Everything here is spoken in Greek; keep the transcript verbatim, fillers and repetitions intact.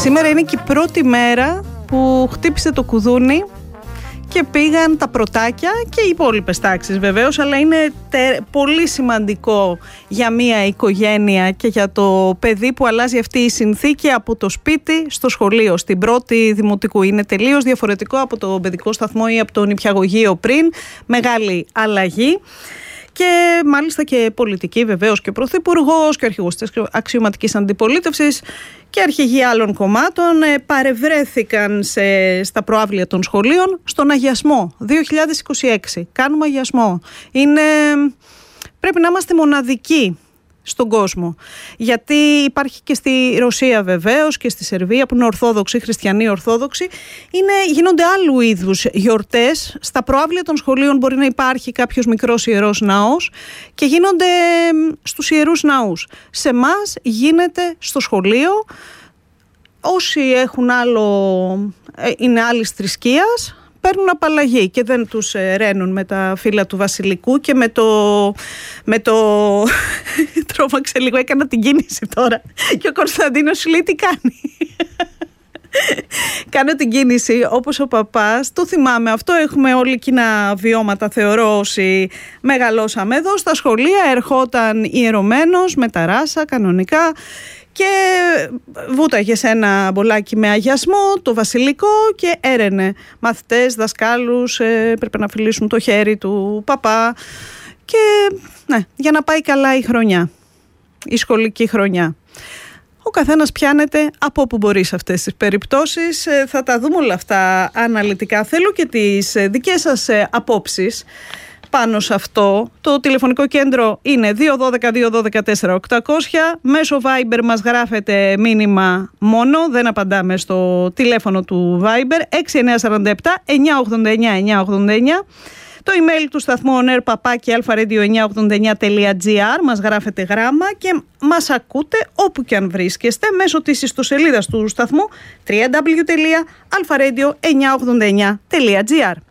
Σήμερα είναι και η πρώτη μέρα που χτύπησε το κουδούνι και πήγαν τα πρωτάκια και οι υπόλοιπες τάξεις βεβαίως, αλλά είναι τε, πολύ σημαντικό για μια οικογένεια και για το παιδί που αλλάζει αυτή η συνθήκη από το σπίτι στο σχολείο. Στην πρώτη δημοτικού είναι τελείως διαφορετικό από το παιδικό σταθμό ή από το νηπιαγωγείο πριν. Μεγάλη αλλαγή. Και μάλιστα και πολιτικοί βεβαίως και ο Πρωθυπουργός και ο αρχηγός της αξιωματικής αντιπολίτευσης και αρχηγοί άλλων κομμάτων ε, παρευρέθηκαν σε, στα προαύλια των σχολείων στον αγιασμό δύο χιλιάδες είκοσι έξι. Κάνουμε αγιασμό. Είναι, πρέπει να είμαστε μοναδικοί στον κόσμο. Γιατί υπάρχει και στη Ρωσία βεβαίως και στη Σερβία που είναι ορθόδοξοι, χριστιανοί ορθόδοξοι. Είναι, γίνονται άλλου είδους γιορτές. Στα προαύλια των σχολείων μπορεί να υπάρχει κάποιος μικρός ιερός ναός και γίνονται στους ιερούς ναούς. Σε εμάς γίνεται στο σχολείο. Όσοι έχουν άλλο, είναι άλλης θρησκείας, παίρνουν απαλλαγή και δεν τους ε, ραίνουν με τα φύλλα του Βασιλικού και με το, με το... τρόμαξε λίγο, έκανα την κίνηση τώρα και ο Κωνσταντίνος λέει τι κάνει. Κάνω την κίνηση όπως ο παπάς, το θυμάμαι αυτό, έχουμε όλοι κοινά βιώματα θεωρώ όσοι μεγαλώσαμε εδώ. Στα σχολεία ερχόταν ιερωμένος με τα ράσα κανονικά και βούταγε σε ένα μπολάκι με αγιασμό το βασιλικό και έρενε μαθητές, δασκάλους, ε, πρέπει να φιλήσουν το χέρι του παπά και ναι, για να πάει καλά η χρονιά, η σχολική χρονιά. Ο καθένας πιάνεται από όπου μπορεί σε αυτές τις περιπτώσεις. Ε, θα τα δούμε όλα αυτά αναλυτικά. Θέλω και τις ε, δικές σας ε, απόψεις πάνω σε αυτό. Το τηλεφωνικό κέντρο είναι δύο ένα δύο δύο ένα δύο τέσσερα οκτακόσια. Μέσω Viber μας γράφετε μήνυμα μόνο, δεν απαντάμε στο τηλέφωνο του Viber. έξι εννιά τέσσερα επτά εννιά ογδόντα εννιά εννιά ογδόντα εννιά. Το email του σταθμού on air παπάκι αλφα-radio εννιά ογδόντα εννιά τελεία τζι άρ. Μας γράφετε γράμμα και μας ακούτε όπου και αν βρίσκεστε μέσω της ιστοσελίδας του σταθμού double-u double-u double-u τελεία αλφα radio εννιά ογδόντα εννιά τελεία τζι άρ.